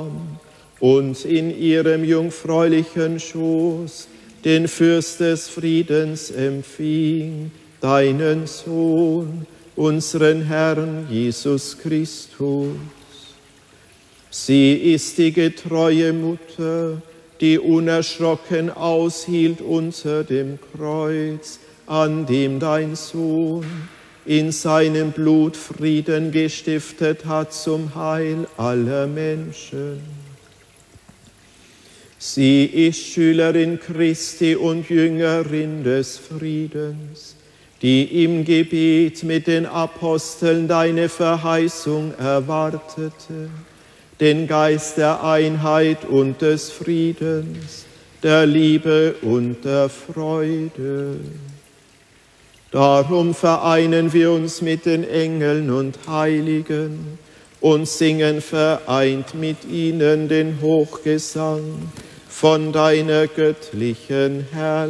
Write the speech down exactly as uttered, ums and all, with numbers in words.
nahm und in ihrem jungfräulichen Schoß den Fürst des Friedens empfing, deinen Sohn, unseren Herrn Jesus Christus. Sie ist die getreue Mutter, die unerschrocken aushielt unter dem Kreuz, an dem dein Sohn in seinem Blut Frieden gestiftet hat zum Heil aller Menschen. Sie ist Schülerin Christi und Jüngerin des Friedens, die im Gebet mit den Aposteln deine Verheißung erwartete, den Geist der Einheit und des Friedens, der Liebe und der Freude. Darum vereinen wir uns mit den Engeln und Heiligen und singen vereint mit ihnen den Hochgesang von deiner göttlichen Herrlichkeit.